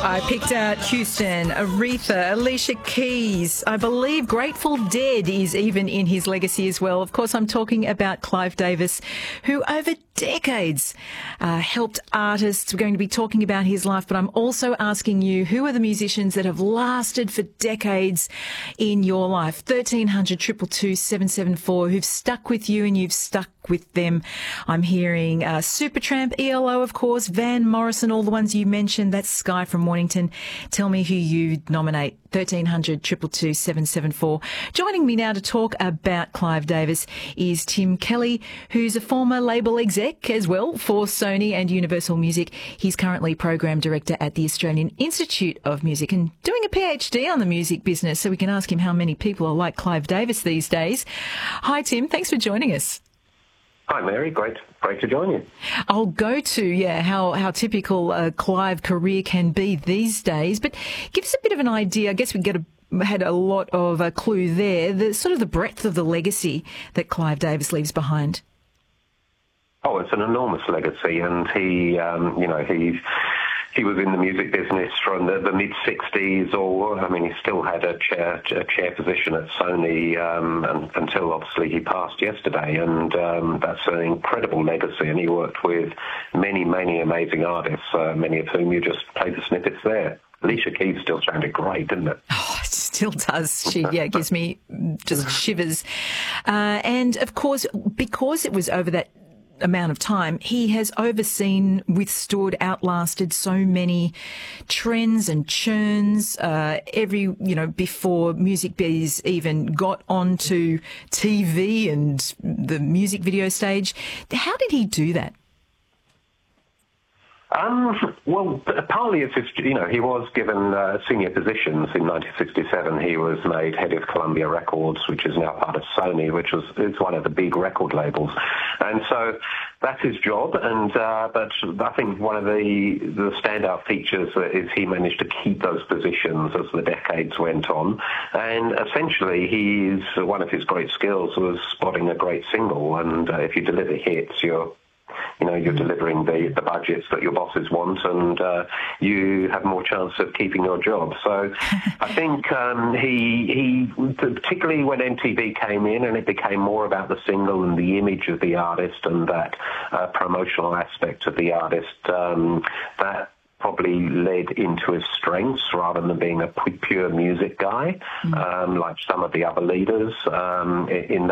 I picked out Houston, Aretha, Alicia Keys. I believe Grateful Dead is even in his legacy as well. Of course, I'm talking about Clive Davis, who over decades helped artists. We're going to be talking about his life, but I'm also asking you, who are the musicians that have lasted for decades in your life? 1300 222 774, who've stuck with you and you've stuck with them. I'm hearing Supertramp, ELO, of course, Van Morrison, all the ones you mentioned. That's Sky from Mornington. Tell me who you nominate. 1300 222 774. Joining me now to talk about Clive Davis is Tim Kelly, who's a former label exec as well for Sony and Universal Music. He's currently Program Director at the Australian Institute of Music and doing a PhD on the music business, so we can ask him how many people are like Clive Davis these days. Hi, Tim. Thanks for joining us. Hi, Mary. Great to join you. I'll go to, how typical a Clive career can be these days, but give us a bit of an idea. I guess we had a lot of a clue there, the sort of the breadth of the legacy that Clive Davis leaves behind. Oh, it's an enormous legacy, and he was in the music business from the mid-60s, he still had a chair position at Sony until obviously he passed yesterday, and that's an incredible legacy, and he worked with many, many amazing artists, many of whom you just played the snippets there. Alicia Keys still sounded great, didn't it? Oh, it still does. She gives me just shivers. And, of course, because it was over that amount of time, he has overseen, withstood, outlasted so many trends and churns, before music biz even got onto TV and the music video stage. How did he do that? Partly it's just, he was given senior positions. In 1967, he was made head of Columbia Records, which is now part of Sony, it's one of the big record labels. And so that's his job. And but I think one of the standout features is he managed to keep those positions as the decades went on. And essentially, one of his great skills was spotting a great single. And if you deliver hits, you're delivering the budgets that your bosses want, and you have more chance of keeping your job. So I think he particularly when MTV came in and it became more about the single and the image of the artist and that promotional aspect of the artist, that probably led into his strengths rather than being a pure music guy, like some of the other leaders in that